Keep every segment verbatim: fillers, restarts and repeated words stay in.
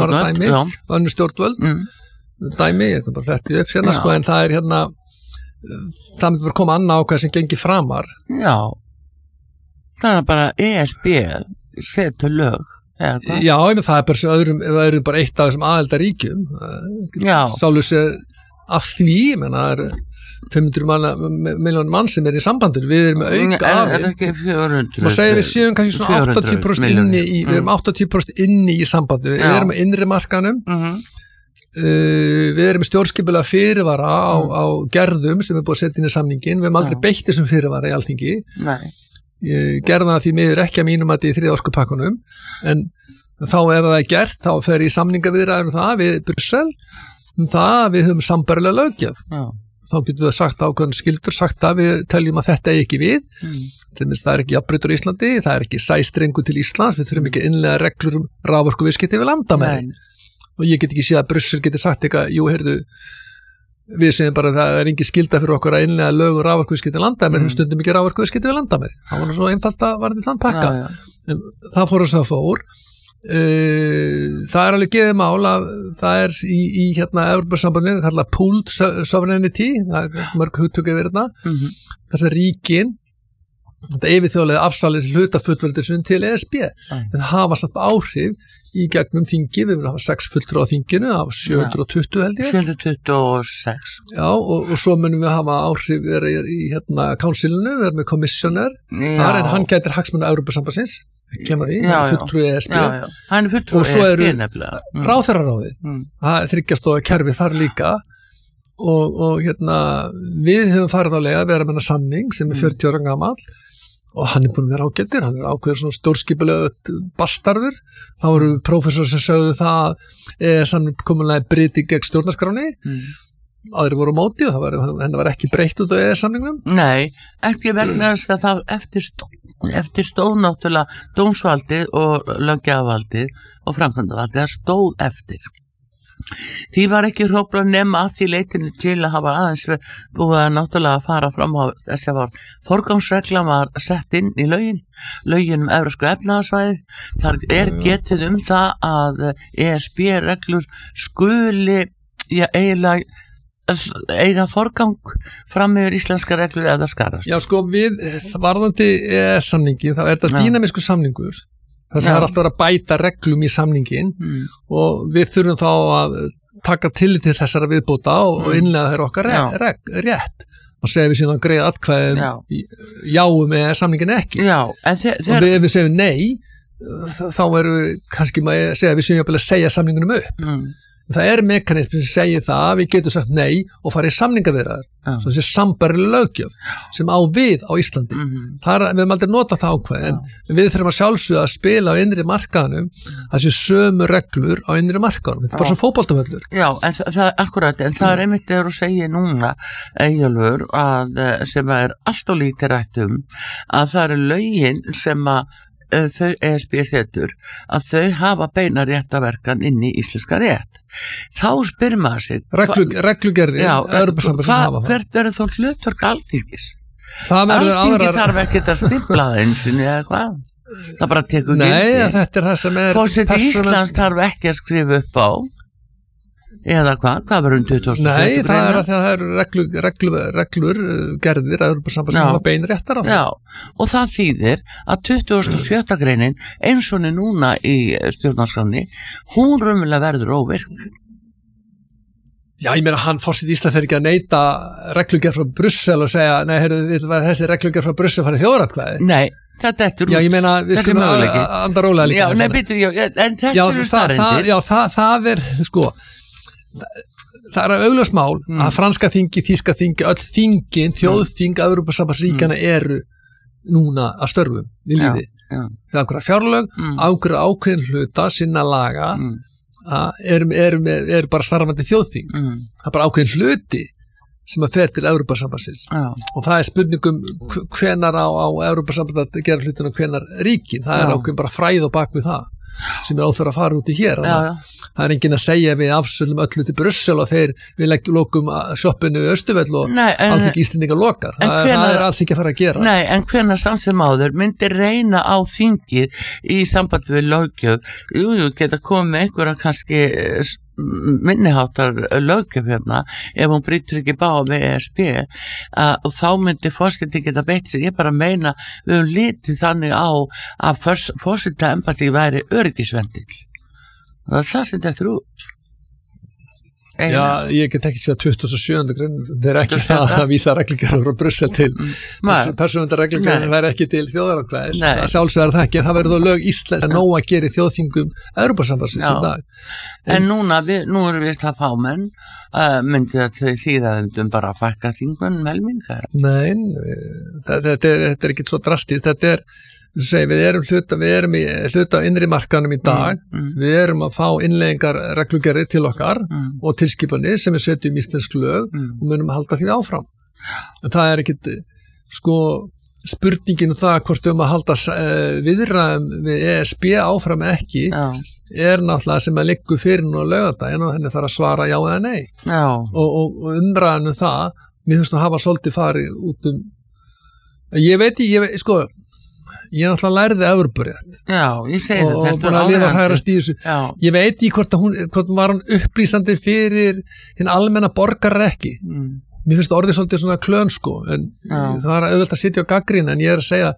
bara dæmi, önnur stjórnvöld mm. dæmi, ég ætla bara að fletti upp hérna, sko, en það er hérna það myndi bara koma annað ákveð sem gengi framar. Já, það er bara E S B setur lög. Eða? Já, ég með það er bara öðrum, öðrum bara eitt af þessum aðildaríkjum. Sálu sér að því, ég menna, það er fimm hundruð miljónir mann sem er í sambandinu, við erum með auka af er ekki fjögur hundruð og segja við séum kannski svona áttatíu prósent inni í, við erum áttatíu prósent inni í sambandinu, við erum með innri markanum mm-hmm. uh, við erum með stjórnskipulega fyrirvara á, mm. á gerðum sem er búið að setja inn í samningin, við erum aldrei beitt þessum fyrirvara í Alþingi. Nei. Gerða því miður ekki að mínum að þetta í þriðja orkupakkanum, en þá ef það er gert, þá fer í samningaviðræður um það við Brussel, um það að við höfum sambærilega löggjöf. Já. Þá getum við sagt ákveðin skildur, sagt að við teljum að þetta er ekki við. Mm. Þannig að það er ekki jafnbrautur í Íslandi, það er ekki sæstrengu til Íslands, við þurfum ekki innlega reglur um raforkuviðskipti við landamæri. Og ég get ekki séð að Brussel geti sagt eitthvað, jú, heyrðu, við segjum bara að það er engin skilda fyrir okkur að innlega lög og raforkuviðskipti við landamæri, mm. þeim stundum ekki raforkuviðskipti við landamæri. Það var svo einfalt að varði þann pakka. Já, já. En það fór þess að fór. Uh, það er alveg gefið mál að það er í, í hérna Evrópusambandinu kallað pooled sovereignty, það er mörg hugtök yfir þetta, mm-hmm. þess að ríkin þetta yfirþjóðlega afsalins hlutafullveldir sem til E S B, mm. en það hafa samt áhrif í gegnum þingi, við viljum hafa sex fulltrúa á þinginu, af sjö hundruð tuttugu held ég. sjö hundruð tuttugu og sex. Já, og, og svo munum við hafa áhrif vera í, í hérna councilinu, við erum með commissioner, þar en hann gætir hagsmuna Evrópusambandsins, ekki glemma því, já, fulltrúi E S B. Já, já, hann er fulltrúi E S B nefnilega. Mm. Ráðherraráðið, mm. það er þriggjastofa kerfi þar líka og, og hérna, við höfum farið á leið að vera með hana samning sem er fjörutíu ára gamall og hann er búin að vera ágættur, hann er ákveður svona stórskipulega bastarfur, þá eru prófessor sem sögðu það eða samkomulega bryti gegn stjórnarskráni, mm. aðri voru á móti og það var, henni var ekki breytt út á E E S-samningnum. Nei, ekki vegna þess að það eftir stóð, eftir stóð náttúrulega dómsvaldið og löggjafavaldið og framkvæmdavaldið, það stóð eftir. Því var ekki hróflað nema að því leitinu til að hafa aðeins búið að náttúrulega fara fram á þess að var forgangsregla var sett inn í lögin, lögin um evrópsku efnahagsvæði, þar er getið um það að E S B-reglur skuli ja, eiginlega eiga forgang fram yfir íslenska reglur eða skarast. Já, sko, við varðandi E E S-samningi, þá er þetta dýnamískur samningur. Það sem er alltaf að bæta reglum í samningin mm. og við þurfum þá að taka tillit til þessara viðbóta og, mm. og innlega þeirra okkar re, re, rétt og segja við síðan greið atkvæðum já. jáum eða samningin ekki. Já, en þe- og við, ef við segjum nei, þá erum við kannski maður að segja við séum að segja samningunum upp. Mm. Það er mekanism sem segir það að við getum sagt nei og farið í samningaviðræður, ja. Svo þessi sambærileg löggjöf sem á við á Íslandi. Mm-hmm. Það er, við höfum aldrei notað það ákveð, en ja. Við þurfum að sjálfsögða að spila á innri markaðanum, þessi sömu reglur á innri markaðanum. Þetta er bara svona fótboltavöllur. Já, en það, það er akkurat, en það er einmitt þegar þú segir núna, Eyjólfur, að sem er allt og lítið rætt um, að það eru lögin sem að þau E S B setur að þau hafa beina réttaverkan inn í íslenska rétt. Þá spyr maður sig Reglu, reglugerði hvert er þó hlutverk Alþingis? Alþingi aðrar... þarf ekki að stimpla það eins og eða hvað? Það bara tekur gildi. Nei, þetta er það sem er Forseti persónal... Íslands þarf ekki að skrifa upp á eða hvað? Hvað verður um tuttugu og sjö? Nei, það er að það eru reglu, reglu, reglur gerðir að Evrópusambandið sem að beina réttar á það. Já, og það þýðir að tuttugasta og sjötta greinin eins og núna í stjórnarskránni, hún raunverulega verður óvirk. Já, ég meina hann forseti Ísland fer ekki að neita reglugerð frá Brussel og segja, nei, heyrðu, þessi reglugerð frá Brussel farið þjóðaratkvæði. Nei, þetta er út. Já, ég meina, við skulum að anda rólega líka. Já, nei, býtu, já, en þetta já, eru staðreyndir. Já, það, það er, sko, það er augljóst mál mm. að franska þingi, þýska þingi, öll þingin, þjóðþing, Evrópusambandsríkjana mm. eru núna að störfum við líði. Já, já. Það er ákveða fjárlög, mm. ákveða ákveðin hluta, sinna laga, mm. er, er, er, er bara starfandi þjóðþing. Mm. Það er bara ákveðin hluti sem að fer til Evrópusambandsins. Já. Og það er spurningum hvenar á, á Evrópusamband að gera hlutin og hvenar ríkin. Það er ákveðin bara fræð og bak við það sem er áþur að fara út í hér. Já, já. það er enginn að segja við afsölum öllu til Brussel og þeir við leggjum lokum sjoppinu í Austurvöll og Alþingi Íslendinga lokar. Það, hvenar, það er alls ekki að fara að gera. Nei, en hvenær samt sem áður myndi reyna á þingið í samband við löggjöf, jú, jú, geta komið með einhverja kannski minniháttar löggjöf hérna ef hún brýtur ekki bá með E S B uh, og þá myndi forseti geta beitt sig. Ég bara meina við höfum litið þannig á að forseta embætti væri öryggisvendill. Það er það sem þetta er út. Eina. Já, ég get ekki séð tuttugasta og sjöunda grein, þeir er ekki það að vísa reglugerðar frá Brussel til persónuvernda reglugerðar væri ekki til þjóðaratkvæðis, það sjálfsögðar það ekki, það verður þó lög Íslands að nóg að gera í þjóðþingum Evrópusambandsins í dag. En, en núna, við, nú erum við það fámenn, uh, myndi að þau þýðaðum bara að fækka þingmönnum helmingar? Nei, þetta er, þetta er ekki svo drastist, þetta er Segi, við erum hluta, við erum í hluta innri markanum í dag, mm, mm. við erum að fá innleggingar reglugerði til okkar mm. og tilskipanir sem við setjum í íslensk lög mm. og munum að halda því áfram. En það er ekkit, sko, spurningin um það hvort við um að halda uh, viðræðum við E S B áfram ekki Já. Er náttúrulega sem að liggur fyrir nú á laugardaginn og henni þarf að svara já eða nei. Já. Og, og, og umræðan um það, mér finnst að hafa svolítið farið út um, ég veit ekki, ég veit, sko, ég náttúrulega lærði Evrópurétt. Já, ég segi og, þetta. Og búin að lifa hægrast í þessu. Já. Ég veit ekki hvort, hún, hvort var hún upplýsandi fyrir hinn almenna borgar ekki. Mm. Mér finnst orðið svolítið svona klön sko, en Já. Það er auðvitað að sitja á gagnrýni, en ég er að segja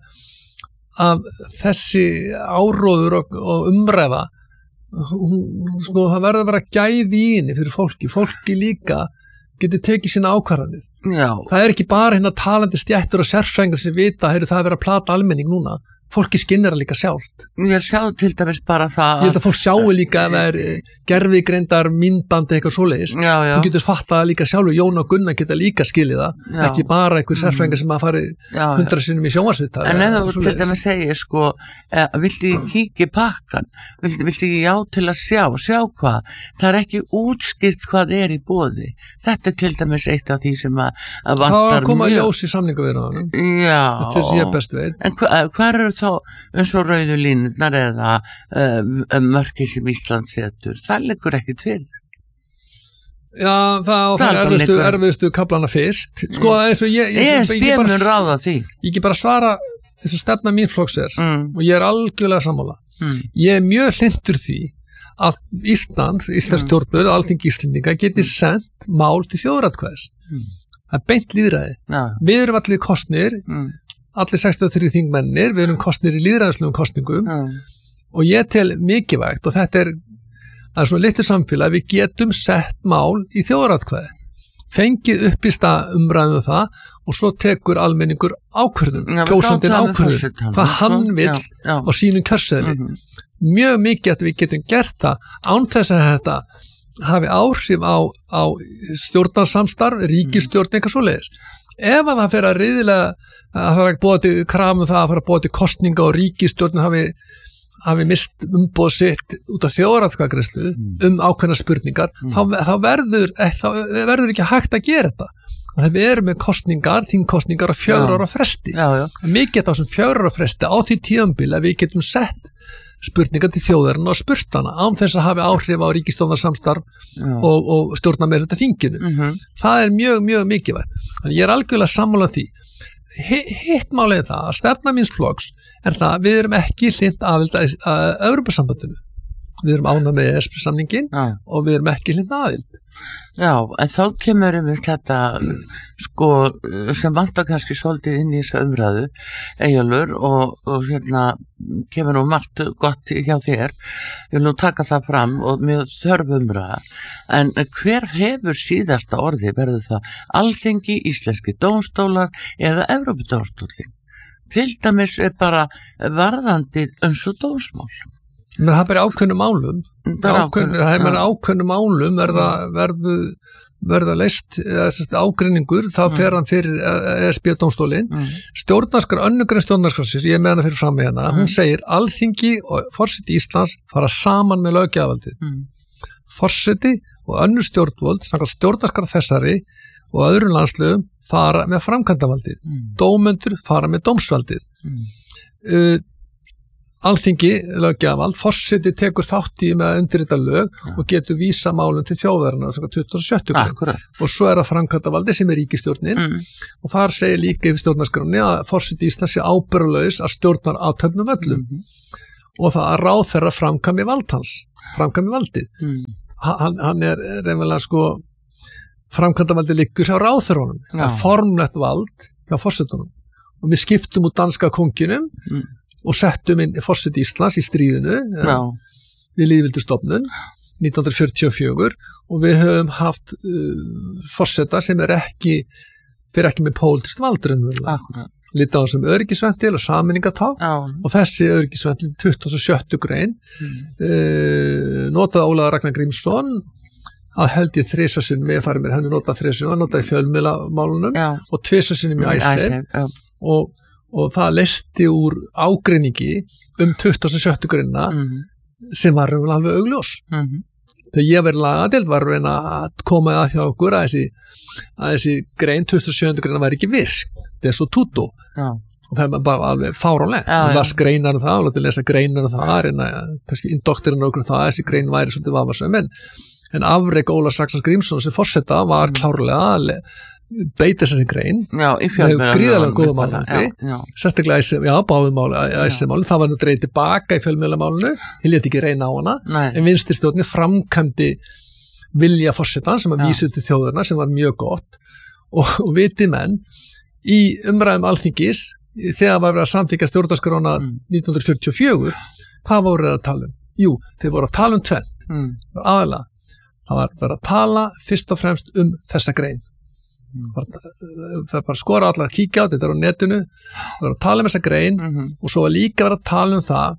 að þessi áróður og, og umræða, hún, sko, það verður að vera gæði í henni fyrir fólki. Fólki líka getur tekið sína ákvarðanir. Já. Það er ekki bara hérna talandi stjættur og sérfræðingar sem vita, heyrðu, það er verið að plata almenning núna. Fólki skinnir það líka sjálft. Ég sjá til dæmis bara það. Ég held að fólk sjáu líka ef það er gervigreindar myndbandi eitthvað svoleiðis. Já, já. Þú getur fattað það líka sjálfur, Jón og Gunnar geta líka skilið það. Já. Ekki bara einhver sérfræðingar sem að fari hundra sinnum í sjónvarpsviðtal. En ef þú til dæmis segir sko, eh, viltu ég kíkja í pakkan? Viltu, viltu ég já til að sjá? Sjá hvað? Það er ekki útskýrt hvað er í boði. Þetta er til dæmis eitt af því sem að, að vantar mjög. Það koma ljós í samningaviðræðunum. Já. Þetta er sem ég best veit. En hva, hvar eru þá eins og rauðu línurnar eða uh, mörki sem Ísland setur, það liggur ekkert fyrir. Já, það, það er erfiðstu, erfiðstu kaplana fyrst. Sko, eins og ég, ég, ég, ég, bara, ráða því. Ég ekki bara svara eins og stefna mín flokks er mm. og ég er algjörlega sammála. Mm. Ég er mjög hlindur því að Ísland, Íslands mm. stjórnvöld og Alþingi Íslendinga geti mm. sendt mál til þjóðaratkvæðis. Mm. Það er beint lýðræði. Ja. Við erum allir kosnir mm. allir sextíu og þrír þingmennir, við erum kosnir í lýðræðislegum kosningum mm. og ég tel mikilvægt og þetta er að svona litlu samfélag við getum sett mál í þjóðaratkvæði, fengið upp í stað umræðum það og svo tekur almenningur ákvörðun, ja, kjósandinn ákvörðun, hvað hann vill já, já. Á sínum kjörseðli. Mm-hmm. Mjög mikið að við getum gert það án þess að þetta hafi áhrif á, á stjórnarsamstarf, ríkisstjórn, eitthvað svoleiðis. Ef að það fer að riðilega að það er að búa til krafum það að fara að búa til kostninga og ríkisstjórn hafi, hafi mist umboð sitt út af þjóðaratkvæðagreiðslu mm. um ákveðna spurningar, mm. þá, þá, verður, þá verður ekki hægt að gera þetta. Þegar við erum með kostningar, þingkostningar á fjögur ára fresti. Já, já. Mikið af þessum fjögur ára fresti á því tímabili að við getum sett spurningar til þjóðarinnar og spurt hana án þess að hafi áhrif á ríkisstjórnarsamstarf og, og stjórna með þetta þinginu. Mm-hmm. Það er mjög, mjög mikilvægt. Þannig ég er algjörlega sammála því. Hitt málið það að stefna míns flokks er það að við erum ekki hlynnt aðild að, að Evrópusambandinu. Við erum ánað með E S B-samningin ja. Og við erum ekki hlynnt aðild. Já, en þá kemur við þetta sko sem vantar kannski svolítið inn í þessu umræðu Eyjólfur og, og hérna kemur nú margt gott hjá þér, ég vil nú taka það fram og mjög þörf umræða, en hver hefur síðasta orði, verður það Alþingi, íslenski dómstólar eða Evrópudómstólinn? Til dæmis er bara varðandi eins og dómsmál. Men það er bara ákveðnum málum, ákveðnum, það er bara ákveðnum málum verða, verðu, verða leist, eða ágreiningur, þá fer hann fyrir E S B-dómstólinn. Mm. Stjórnarskar, önnugrein stjórnarskarsins, ég með hana fyrir fram með hana, mm. hún segir Alþingi og forseti Íslands fara saman með löggjafarvaldið. Mm. Forseti og önnur stjórnvöld, stjórnarskar þessari og öðrum landslögum fara með framkvæmdavaldið. Mm. Dómendur fara með dómsvaldið. Mm. Uh, Alþingi, löggjafavald, forseti tekur þátt í með að undirrita lög ja. Og getur vísa málum til þjóðarinnar tuttugasta og sjöttu grein. Og svo er það framkvæmdarvaldi sem er ríkisstjórnin mm. og þar segir líka í stjórnarskránni að forseti Íslands sé ábyrgðarlaus að stjórnar athöfnum öllum mm -hmm. og það að ráðherra framkvæmi vald hans, framkvæmi valdið. Mm. Hann, hann er reynilega sko framkvæmdarvaldi liggur hjá ráðherrunum, ja. Það er formlegt vald hjá forsetunum og við skiptum út danska konginum mm. og settum inn forseti Íslands í stríðinu ja. Við lýðveldisstofnun nítján hundruð fjörutíu og fjögur og við höfum haft uh, forseta sem er ekki fyrir ekki með pólitískt valdurinn lítið á þessum öryggisventil og sameiningatákn og þessi öryggisventil tuttugasta og sjöttu grein mm. uh, notaði Ólafur Ragnar Grímsson að held ég þrisvar sinnum ég farið mér henni notað þrisvar sinnum, hann notaði fjölmiðlamálunum já. Og tvisvar sinnum í æsir og og það leysti úr ágreiningi um tuttugasta og sjöttu greinina mm. sem var alveg augljós. Mm -hmm. Þegar ég verið lagadeild var að reyna að koma að hjá okkur að þessi, að þessi grein tuttugasta og sjöundu greina væri ekki virk. Það er svo tutto. Já. Og það er bara alveg fáránlegt. Það var greinar um það og látið lesa greinar um það, reyna kannski indoktrina okkur um það, þessi grein væri svolítið vafarsöm en, en afrek Ólafs Ragnar Grímsson sem forseta var klárlega að beita þessari grein já, í fjölmiðlum gríðarlega góða málandi sérstaklega æsi, já, báðumálin það var nú dreigð tilbaka í fjölmiðlamálinu ég leti ekki reyna á hana Nei. En vinstristjórnin framkvæmdi vilja forsetan sem að vísa til þjóðurna sem var mjög gott og, og viti menn í umræðum Alþingis þegar var verið að samþykkja stjórnarskrána mm. nítján hundruð fjörutíu og fjögur hvað voru þeir að tala um? Jú, þeir voru að tala um tvennt mm. aðalega, það var verið að tala fyrst og fremst um þessa grein það er bara að skora allar að kíkja á þetta er á netinu, það er að tala um þessa grein mm -hmm. og svo var líka verið að tala um það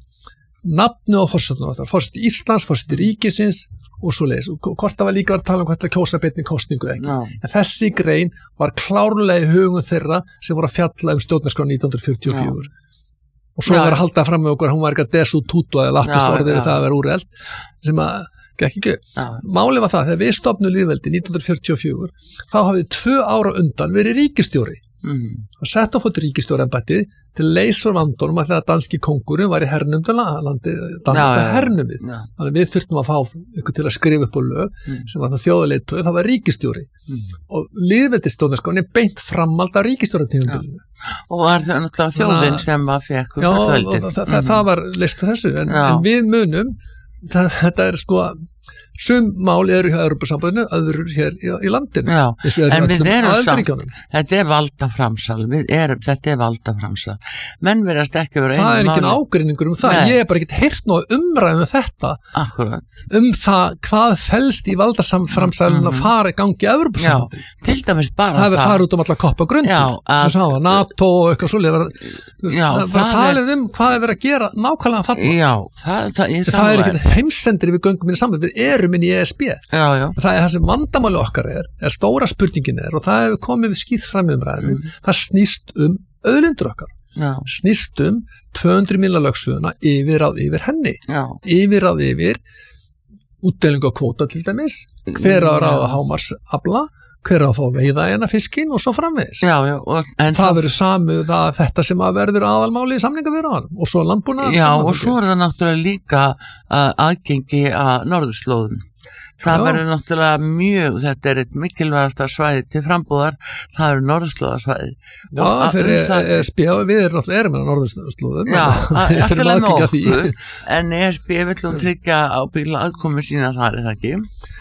nafnu á forsetunum það var forseti Íslands, forseti ríkisins og svo leiðis, og hvort það var líka verið að tala um hvort það kjósa beinni kosningu ekki no. En þessi grein var klárlega í hugum þeirra sem voru að fjalla um stjórnarskrá nítján hundruð fjörutíu og fjögur no. og svo verið að halda fram með okkur hún var ekki að desu tutu eða lattis orðið við það að vera úreld sem að ekki ekki. Málið var það, þegar við stofnum lýðveldi nítján hundruð fjörutíu og fjögur þá hafið tvö ára undan verið ríkisstjóri mm. og sett á fót ríkisstjóraembættið til leysur vandunum að þegar danski kóngurinn var í hernum til landi Danmörku hernum við ja. Þannig við þurftum að fá ykkur til að skrifa upp á lög mm. sem var það þjóðarleiðtogi, það var ríkisstjóri mm. og lýðveldisstjórnarskrán er beint framald af ríkisstjóratímabilinu ja. Og var það náttúrulega þjóðin sem var fekk Já, og það, mm. það var leist þessu en, en við munum Það, þetta er sko sum mál eru hjá Evrópusambandinu öðrur hér í, í landinu Já, en við erum samt þetta er valdaframsal þetta er valdaframsal menn verðast ekki vera það er ekki ágreiningur um það Nei. Ég er bara ekki heyrt ná umræðum um þetta Akkurat. Um það hvað felst í valdaframsalinu mm -hmm. að fara í gangi í Evrópusambandinu til dæmis bara það hefur farið út um allar koppa grundir svo sá að NATO og eitthvað svolítið það var talið um hvað er verið að gera nákvæmlega þarna Já, það, það, það er ekki heimsendir við göngum minni saman við erum inn í E S B já, já. Það er það sem vandamáli okkar er, er stóra spurningin er og það hefur komið við skýð fram um ræðinu mm. það snýst um auðlindur okkar já. Snýst um tvö hundruð mílna lögsöguna yfirráð yfir henni já. Yfirráð yfir útdelingu á kvóta til dæmis hver á að ráða hámarsafla hver á að fá veiða eina fiskin og svo framvegis já, já, og, það, það verður samu það, þetta sem að verður aðalmáli í samninga við hann og svo landbúna Já og svo er það náttúrulega líka uh, aðgengi að norðurslóðum það já. Verður náttúrulega mjög þetta er eitt mikilvægasta svæði til frambúðar það eru norðurslóðasvæði Já og fyrir um E S B við erum náttúrulega erum með norðurslóðum Já, alltaf með okkur en E S B vill tryggja ábyggla aðkomi sína þar er það ekki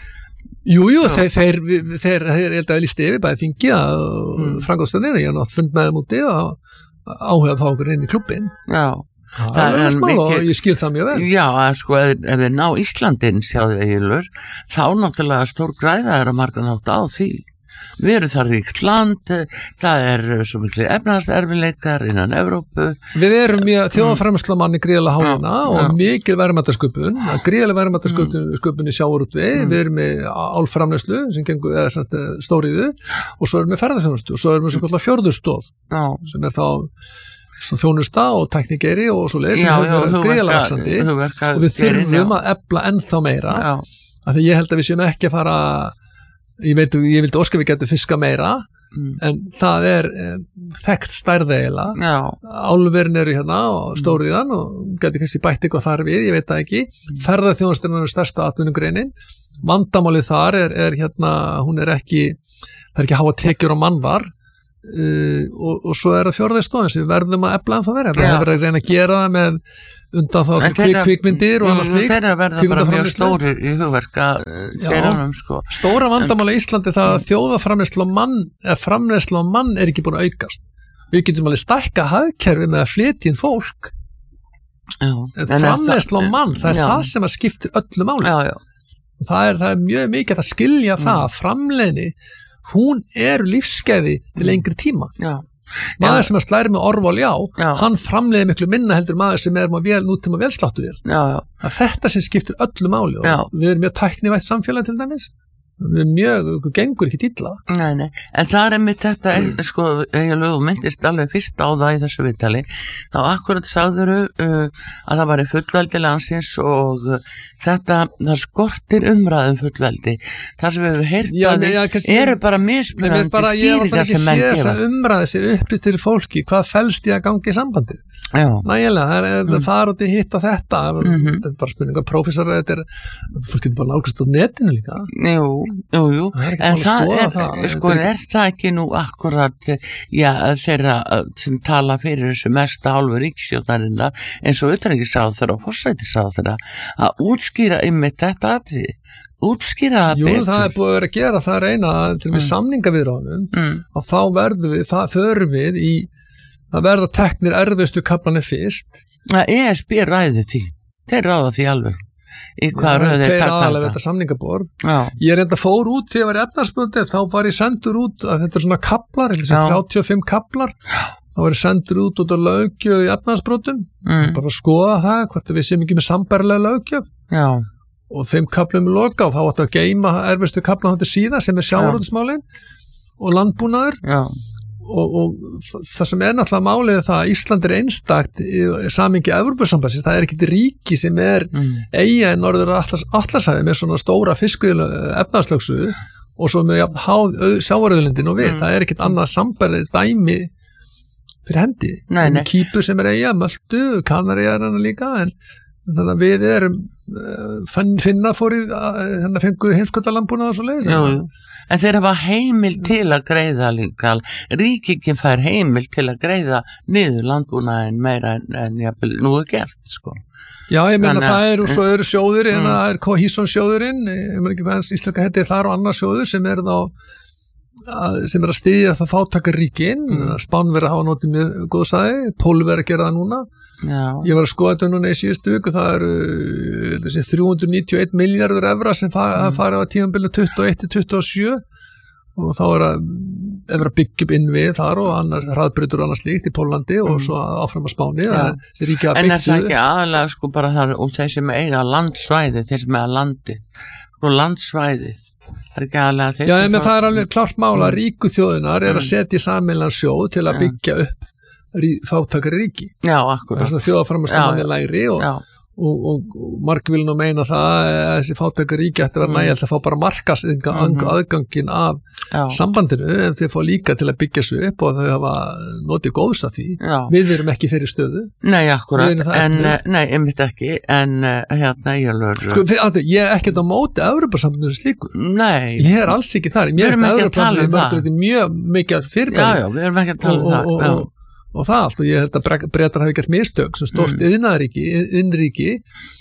Jú, jú, þeir, þeir, þeir, þeir, ég held að við lísti yfir bæði þingi að mm. frangóðstöðinu, ég hef nátt fund með þeim úti og áhugað þá okkur inn í klubbin. Já, það, það er smá og ég skil það mjög vel. Já, sko, ef, ef við ná Íslandin, sjáðu eigilur, þá náttúrulega stór græða er að marga nátt á því. Við erum það ríkt land, það er svo miklu efnahagserfiðleikar innan Evrópu. Við erum mjög þjóðarframleiðslumanni gríðarlega háina ja, og ja. Mikil verðmætasköpun, gríðarlega verðmætasköpun í sjávarútvegi, mm. við erum með álframleiðslu sem gengur eða semst stóriðu og svo erum við ferðarþjónustu og svo erum við svo kallar fjórðurstóð ja. Sem er þá svo þjónusta og teknikeri og svo leið sem hefur verið gríðarlega vaxandi og við þurfum að efla ennþá meira ja. Af því ég held að við séum ekki að fara Ég veit, ég vildi óska við getum fiska meira mm. en það er eh, þekkt stærð eiginlega. Já. Álverin eru hérna og stóriðan og getur kannski bætt eitthvað þar við, ég veit það ekki. Ferðaþjónustan er stærsta atvinnugreinin. Vandamálið þar er, er hérna, hún er ekki, það er ekki háa tekjur á mannvar. Uh, og, og svo er það fjórða stóðin sem við verðum að efla en það verið, við verðum að reyna að gera það með undan þá kvik, kvikmyndir og annars líkt. Þeirra verða bara mjög stórir í hugverka feiranum sko. Stóra vandamála í Íslandi það að þjóðaframleiðsla á mann eða framleiðsla á mann er ekki búin að aukast. Við getum alveg stækka hagkerfi með að flytja inn fólk. Já. Framleiðsla á mann, það er já. það sem að skiptir öllu máli. Já, já. Það er, það er mjög mikið að skilja mm. það að framleiðni hún er lífskeiði til lengri tíma. Já. Maður sem að slæri með orð og ljá, já. Hann framleiði miklu minna heldur maður sem er vel, nútíma velsláttu þér. Já, já. Það er þetta sem skiptir öllu máli og já. Við erum mjög tæknivætt samfélag til dæmis. Við erum mjög, gengur ekki illa. Nei, nei, en það er einmitt þetta, sko, ég lögum myndist alveg fyrst á það í þessu viðtali, þá akkurat sagðuru uh, að það var í fullveldi landsins og uh, þetta, það skortir umræðum fullveldi. Það sem við hefum heyrt já, að já, kannski, eru bara mismunandi bara, skýringar sem menn gefa. Ég var bara ekki sé þess að umræði sig uppist fyrir fólki, hvað felst í að gangi í sambandið. Já. Nægilega, það er mm. fara út í hitt og þetta, mm-hmm. þetta er bara spurning að prófessor, þetta er, fólk getur bara nálgast á netinu líka. Jú, jú, jú, það er en það er, það. sko, er, er það ekki nú akkurat, já, þeirra sem tala fyrir þessu mesta hálfu ríkisstjórnarinnar, eins og utanríkisráðherra og forsætisráðherra, að útskýra einmitt þetta atriði, útskýra það betur. Jú, það er búið að vera að gera það reyna til við mm. samningaviðræðum mm. og þá verðum við, það förum við í að verða teknir erfiðustu kaflanir fyrst. Það E S B ræði því, þeir ráða því alveg. Í hvað röð þeir taka þetta? Þetta samningaborð. Já. Ég er enda fór út þegar ég var í efnarsbundið, þá var ég sendur út, að þetta er svona kaplar, þrjátíu og fimm kaplar, þá var ég sendur út út á löggjöf í efnarsbrotum, mm. bara að skoða það, hvað við séum ekki með sambærilega löggjöf. Já. Og þeim kaplum loka og þá áttu að geyma erfiðustu kaplan þetta síðan sem er sjávarútvegsmálin og landbúnaður. Já. Og, og það sem er náttúrulega málið er það að Ísland er einstakt í samingi Evrópusambandsins, það er ekkert ríki sem er mm. eyja í norður Atlantshafi með svona stóra fiskveilu efnahagslögsu og svo með háð sjávarauðlindin og við, mm. það er ekkert annað sambærið dæmi fyrir hendi. Nei, nei. Kýpur sem er eyja, Möltu, Kanarí er hana líka, en þannig að við erum finna fór í þannig að fengu heimskautalambúna og svo leiðis. Jú, jú. En þeir hafa heimil til að greiða líka, ríkingin fær heimil til að greiða niður landbúnaðin meira en, en jafnvel, nú er gert, sko. Já, ég meina Þannig, það eru svo eru sjóður, en mm. það er Cohesion sjóðurinn, ég meina ekki með hans íslenska heiti þar og annar sjóður sem er þá að, sem er að styðja það fátækarríkin, mm. Spánverið hafa notið mjög góðsæði, Pólverið að gera það núna. Já. Ég var að skoða þetta núna í síðustu viku, það eru þessi þrjú hundruð níutíu og einn milljarður evra sem fara mm. á tímabilinu tuttugu og eitt til tuttugu og sjö og þá er að, er að byggja upp inn við þar og annars hraðbrautur og annars líkt í Pólandi og mm. svo áfram að Spáni. Ja. En er það ekki aðalega sko bara þar um þeir sem eiga landsvæði, þeir sem eiga landið, sko landsvæðið. Það er ekki aðalega þeir Já, sem... Já, en það er alveg klart mála, ríku þjóðunar er að setja í sameiginlegan sjóð til að byggja upp fátækari ríki. Já, akkurat. Þess að þjóðaframleiðslan er lægri og, og, og, og margir vil nú meina það að þessi fátækari ríki ætti að vera nægilega að fá bara markaðsaðganginn af já. Sambandinu en þeir fá líka til að byggja sig upp og þau hafa notið góðs að því. Já. Við erum ekki í þeirri stöðu. Nei, akkurat. En, nei, einmitt ekki. En hérna ég alveg... Sko, að, ég er ekkert á móti Evrópusambandinu slíku. Nei. Ég er alls ekki þar. Mér erum ekki að tala um það. Mjög mikið fyrirbæri. Já, já, við erum ekki að tala um það. Og, og, og, og það allt og ég held að Bretar hafi gert mistök sem stórt mm. iðnaðaríki, innríki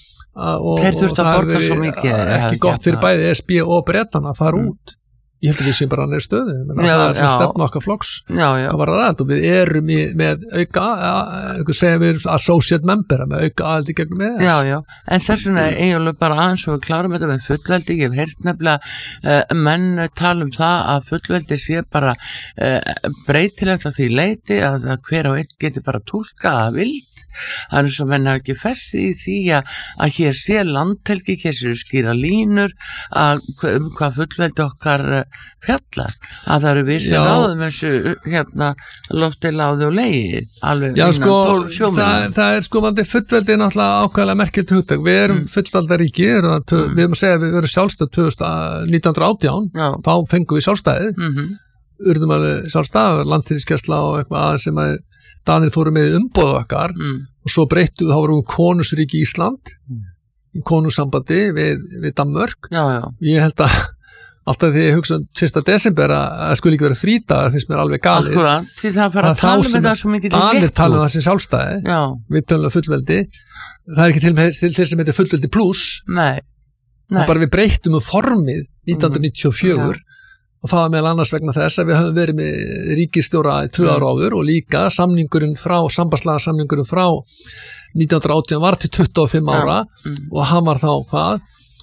og, þeir þurftu að borga svo mikið ekki gott fyrir bæði E S B og Bretana að fara mm. út. Ég held að við séum bara annir stöðu, menn að það er sem stefna okkar flokks að vara rætt og við erum í, með auka, að segja við erum associate member með auka aðaldi gegnum E E S. Já, já, en þess vegna eiginlega bara aðeins og við klárum þetta með fullveldi, ég hef heyrt nefnilega uh, menn tala um það að fullveldi sé bara uh, breytilegt að því leiti að hver og einn geti bara túlka að vild. Þannig sem menn hafa ekki fessi í því að, að hér sé landhelgi, hér séu skýra línur að um hvað fullveldi okkar fjallar, að það eru vissi ráðum þessu hérna loftiláði og leiði alveg Já, innan sko, tólf sjómílum. Það, það er sko vandi fullveldi er náttúrulega ákvæðlega merkilt hugtak. Við erum mm. fullvalda ríki, er það, mm. við erum að segja að við erum sjálfstæð nítján hundruð og átján, Já. Þá fengum við sjálfstæðið. Mm-hmm. urðum alveg sjálfstæð, landhelgisgæsla og eitthvað aðeins sem að Danir fóru með umboð okkar mm. og svo breyttu, þá vorum við konungsríki Ísland mm. í konungssambandi við, við Danmörk. Já, já. Ég held að alltaf því ég hugsa um fyrsta desember að það skulle ekki vera frídagar, finnst mér alveg galið. Akkurat, því það fara að tala með það svo mikið til Danir létt tala um út. það sem sjálfstæði, Já. við tölum um fullveldi, það er ekki til með þeir sem heitir fullveldi pluss, Nei, nei. það bara við breyttum um formið nítján hundruð níutíu og fjögur Já. og það var meðal annars vegna þess að við höfum verið með ríkisstjóra í tvö ára áður og líka samningurinn frá, sambandslaga samningurinn frá nítján hundruð og átján var til tuttugu og fimm ára mm. og hann var þá hvað?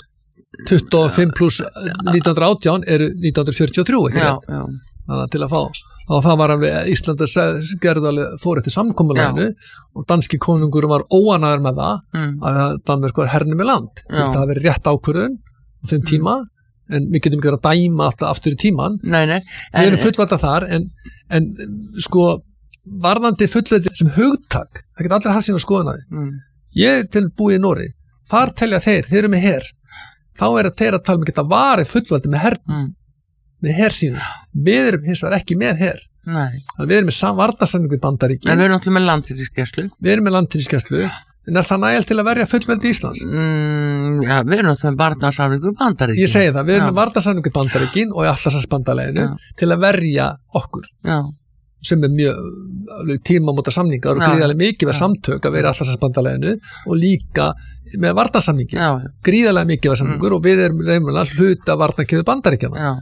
tuttugu og fimm pluss nítján hundruð og átján eru nítján hundruð fjörutíu og þrjú, ekki Já, rétt? já. Þannig að til að fá, og það var alveg Íslanda gerði alveg fór eftir samkomulaginu og danski konungur var óanaður með það Mm. að Danmörk var hernum í land. Já. Það hafi verið rétt ákvörðun á þeim tíma, en við getum ekki verið að dæma alltaf aftur í tíman. Nei, nei. Við erum fullvalda þar, en, en sko, varðandi fullvaldi sem hugtak, það geta allir haft sína skoðunaði. Mm. Ég til búið í Nóri, þar telja þeir, þeir eru með her, þá er þeir að tala um að geta varið fullvaldi með her, Mm. með her sínu. Við erum hins vegar ekki með her. Nei. Þannig við erum með varnarsamning við Bandaríkin, En við erum alltaf með landhelgisgæslu. við erum með landhelgisgæslu, en er það nægilt til að verja fullveldi Íslands? Mm, já, við erum alltaf með barnasamningu við Bandaríkin. Ég segi það, við erum Já. með varnarsamning við Bandaríkin og í Atlantshafsbandalaginu Já. til að verja okkur, Já, sem er mjög alveg tímamóta samningar og Já. gríðarlega mikið við Já. samtök að vera í Atlantshafsbandalaginu og líka með varnarsamningi, já, gríðarlega mikið við samningur og við erum reymulega hluta varnarkjöðu Bandaríkjana. já.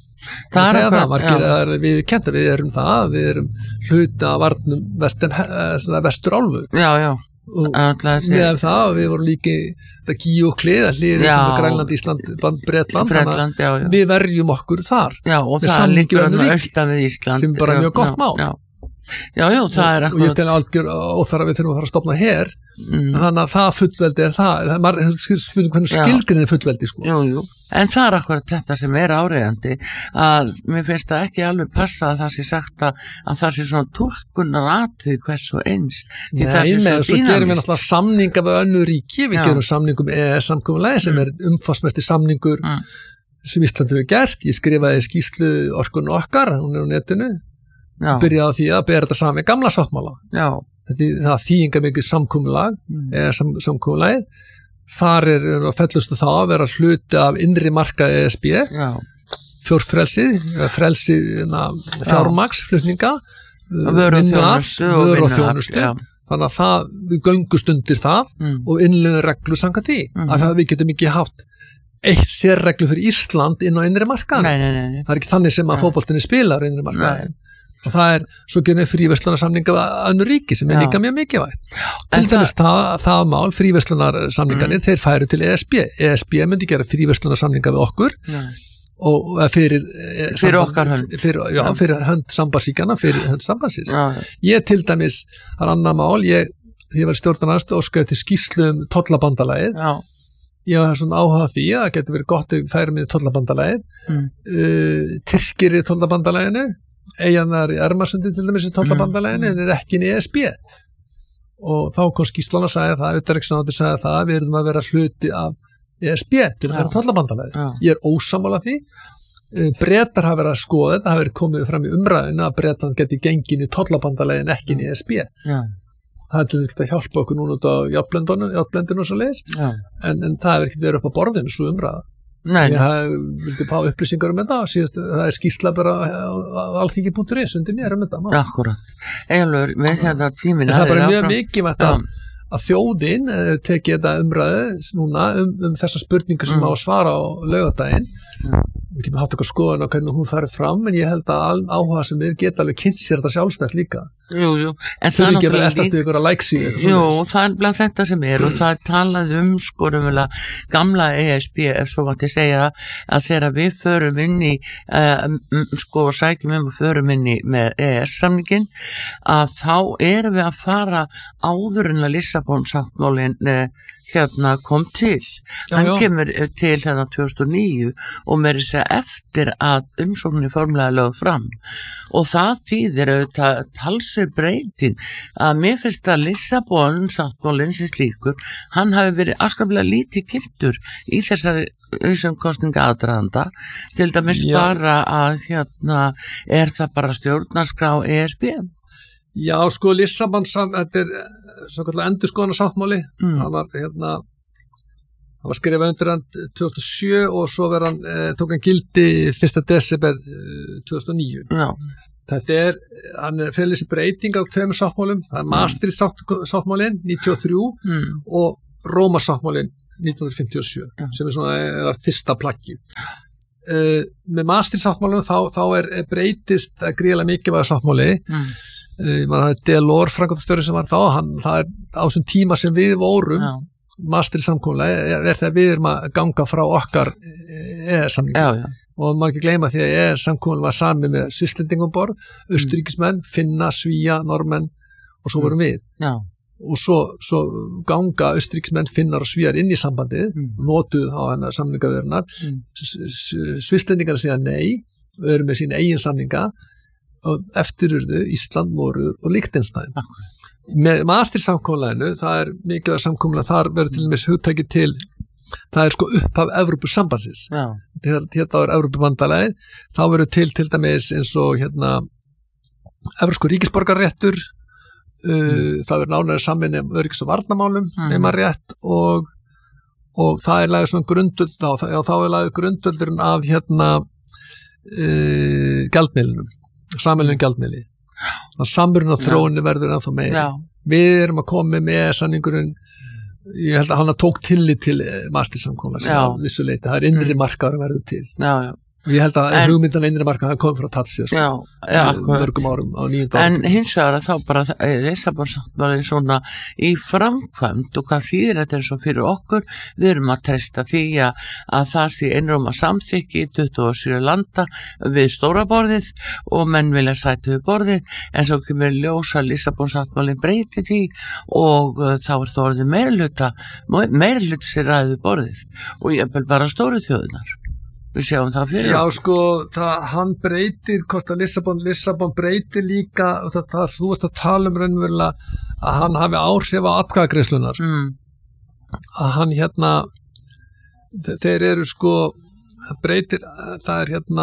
Það er það, akkurat, margir já. er við kenta, við erum það, við erum hluta varnum vestum, vestur álfu Já, já. og Alltaf þessi- með það, við vorum líki þetta Gíu og Kliða hlýði Já. sem er Grænland, Ísland, Band- Bretland, Bretland, já, já. við verjum okkur þar Já, og með það samningi líkur við hann önnur ríki, austan við Ísland. sem er bara Já, mjög gott já, mál. Já, já, já það er og ég akkurat. tel algjör óþara við þurfum að fara að stofna her Mm. þannig að það fullveldi er það, það er maður spyrir hvernig Já. skilgrinni fullveldi sko. Jú, jú. En það er akkurat þetta sem er áreiðandi að mér finnst það ekki alveg passa að það sé sagt að, að það sé svona túlkunar atrið hvers og eins. Því það sé Nei, með, svo svo gerum við dýnamist. náttúrulega samninga við önnur ríki, við Já. gerum samningum E E S-samkomulagi sem er umfangsmesti samningur Mm. sem Íslandi hefur gert. Ég skrifaði skýrslu Orkun okkar, hún er á netinu, Já, byrjaði á því að bera þetta saman með gamla sáttmála. já. Þetta er það þýðinga mikið samkomulag, Mm. E E S-samkomulagið. Þar er er fellustu þá að vera hluti af innri markað E S B, Já, fjórfrelsið, frelsi fjármaks, flutninga, vöru og vinnuafls, þjónustu og vöru og vinnuafl, þjónustu. já. Þannig að það, við göngust undir það Mm. og innlega reglu sanga því Mhm. að það við getum ekki haft eitt sérreglu fyrir Ísland inn á innri markaðan. Nei, nei, nei, nei. Það er ekki þannig sem að fótboltinni spilar innri markaðan. Og það er, svo gerum við fríverslunarsamninga við önnur ríki sem er Já. líka mjög mikilvægt. En Til dæmis það, það mál, fríverslunarsamninganir, þeir færu til E S B. E S B myndi gera fríverslunarsamninga við okkur Já. og eða fyrir, eh, Fyrir samband- okkar hönd. fyrir, já, fyrir hönd sambandsíkjana, fyrir hönd sambandsins. Já, Ég til dæmis, það er annað mál, ég, því ég var stjórnarnast og skoði til skýrslu um tollabandalagið. já. Ég var svona áhuga af því að það getur verið gott að færa með tollabandalagið. Mm. Uh, Tyrkir í tollabandalaginu, eiganar í Ermarsundi til dæmis í tollabandalaginu, en er ekki inn í E S B. Og þá kom skýrslan að segja það, utanríkisráðuneytið sagði það, við erum að vera hluti af E S B til að færa tollabandalagið. Já. Ég er ósammála því. Uh, Bretar hafa verið að skoða þetta, það hafa verið komið fram í umræðinu að Bretland geti gengin í tollabandalagið en ekki inn í E S B. Já, Það er til að hjálpa okkur núna út á játblendinu og svo leiðis, já. en, en það er ekki verið upp á borðinu svo umræða. Nei, Ég haf, vildi fá upplýsingar um þetta, síðast, það er skýrsla bara á alþingi punktur is undir mér um þetta. mál. akkurat. Egilur, við hérna tíminn. En það er bara mjög áfram. mikilvægt Já. að, að þjóðin eh, teki þetta umræðu núna um, um þessa spurningu sem Mm. á að svara á laugardaginn. Já. Við getum haft eitthvað skoðan á hvernig hún farið fram, en ég held að áhuga sem er geta alveg kynnt sér þetta sjálfstætt líka. Jú, jú. En Þau það eru ekki að vera náttúrulega eltast við ykkur að læksi. Jú, það er bara þetta sem er og það er talað um sko raunverulega gamla E S B ef svo mætti segja að þegar við förum inn í uh, sko og sækjum um og förum inn í með E E S-samningin að þá erum við að fara áður en að Lissabon-sáttmálin uh, hérna kom til. Já, Hann já. kemur til hérna tvö þúsund og níu og meiri segja eftir að umsóknin formlega lögð fram og það þýðir auðvitað talsir breytin að mér finnst að Lissabon sáttmálinn sem slíkur, hann hafi verið afskaplega lítið kynntur í þessari umsóknkosninga aðdraganda, til dæmis Já. bara að hérna er það bara stjórnarskrá E S B. Já, sko, Lissabon, þetta er svo kallar endurskoðana sáttmáli, Mm. það var hérna, það var skrifað undir hann tvö þúsund og sjö og svo verið hann, eh, tók hann gildi fyrsta desember eh, tvö þúsund og níu. Já, Þetta er, hann er fyrir þessi breyting á tveimur sáttmálum, það er Maastricht sátt, sáttmálin níutíu og þrjú mm. og Róma sáttmálin nítján hundruð fimmtíu og sjö, Já. sem er svona er að fyrsta plaggið. Uh, með Maastricht sáttmálum þá, þá er, er breytist að gríðlega mikilvæga sáttmáli. Mm. Uh, man hafði Delors framkvæmdastjóri sem var þá, hann, það er á þessum tíma sem við vorum, Já, Maastricht samkomulagi er, er þegar við erum að ganga frá okkar E E S-samningi já, já, og maður ekki gleyma því að E E S-samkomulagi var sami með Svisslendingum borð, Austuríkismenn, Finna, Svíja, Normenn og svo vorum við já, og svo, svo ganga Austuríkismenn, Finnar og Svíjar inn í sambandið, Mm. notuð á hennar samningaverðunar, Mm. Svisslendingar síðan nei, við erum með sína eigin samninga og eftir urðu Ísland, Noregur og Liechtenstein. akkurat. Með Maastricht samkomulaginu, það er mikilvægt samkomulag, þar verður til dæmis hugtæki til, það er sko upphaf Evrópusambandsins. Já, Þegar þetta er Evrópubandalagið, þá verður til til dæmis eins og hérna Evrópsku ríkisborgarréttur, uh, Mm. það verður nánari samvinni um öryggis- og varnarmálum, Mm. nema rétt og, og það er lagið svona grundull, þá, já, þá er lagið grundullurinn af hérna uh, gjaldmiðlunum, sammeilunum gjaldmiðli. Þannig að samurinn og Já. þróunni verður ennþá meiri. já, Við erum að koma með samningurinn, ég held að hann tók tillit til Maastricht samkomulags Já. að vissu leyti, það er innri markaður að verður til. já, já, Og ég held að En- hugmyndan innri markaður kom frá Tatsi sko, já, já, akkurat. mörgum árum á níunda En áratug. hins vegar að þá bara Lissabon-sáttmálinn svona í framkvæmd og hvað þýðir þetta er svo fyrir okkur, við erum að treysta því að, að það sé einróma samþykki í tuttugu og sjö landa við stóra borðið og menn vilja sæti við borðið, en svo kemur ljósa Lissabon-sáttmálinn breyti því og uh, þá er það orðið meirihluta meirihluta sér ræði við borðið og ég vil bara stóru þjóðunar. Við sjáum það fyrir Já, okkur. sko, það, hann breytir, hvort að Lissabon, Lissabon breytir líka, og það, það, þú veist að tala um raunverulega að hann hafi áhrif á atkvæðagreiðslunar, Mm, að hann hérna, þe- þeir eru sko, það breytir, það er hérna,